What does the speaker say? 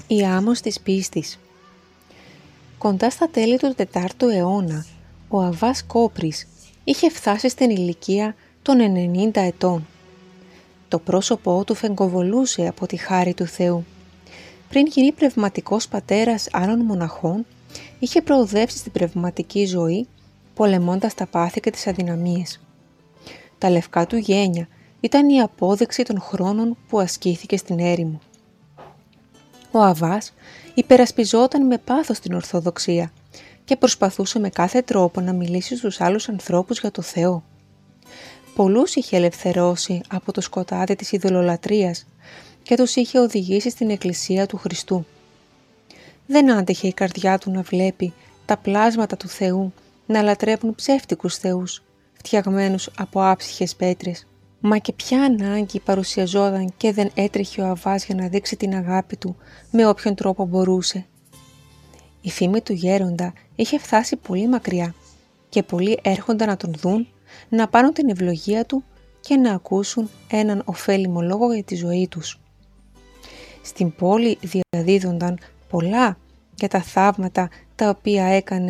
Η άμμος της πίστης. Κοντά στα τέλη του 4ου αιώνα, ο Αββάς Κόπρης είχε φτάσει στην ηλικία των 90 ετών. Το πρόσωπό του φεγκοβολούσε από τη χάρη του Θεού. Πριν γίνει πνευματικός πατέρας άλλων μοναχών, είχε προοδεύσει στην πνευματική ζωή, πολεμώντας τα πάθη και τις αδυναμίες. Τα λευκά του γένια ήταν η απόδειξη των χρόνων που ασκήθηκε στην έρημο. Ο Αββάς υπερασπιζόταν με πάθος την Ορθοδοξία και προσπαθούσε με κάθε τρόπο να μιλήσει στους άλλους ανθρώπους για το Θεό. Πολλούς είχε ελευθερώσει από το σκοτάδι της ειδωλολατρίας και τους είχε οδηγήσει στην Εκκλησία του Χριστού. Δεν άντεχε η καρδιά του να βλέπει τα πλάσματα του Θεού να λατρεύουν ψεύτικους θεούς, φτιαγμένους από άψυχες πέτρες. Μα και ποια ανάγκη παρουσιαζόταν και δεν έτρεχε ο Αββάς για να δείξει την αγάπη του με όποιον τρόπο μπορούσε. Η φήμη του γέροντα είχε φτάσει πολύ μακριά και πολλοί έρχονταν να τον δουν, να πάρουν την ευλογία του και να ακούσουν έναν ωφέλιμο λόγο για τη ζωή τους. Στην πόλη διαδίδονταν πολλά για τα θαύματα τα οποία έκανε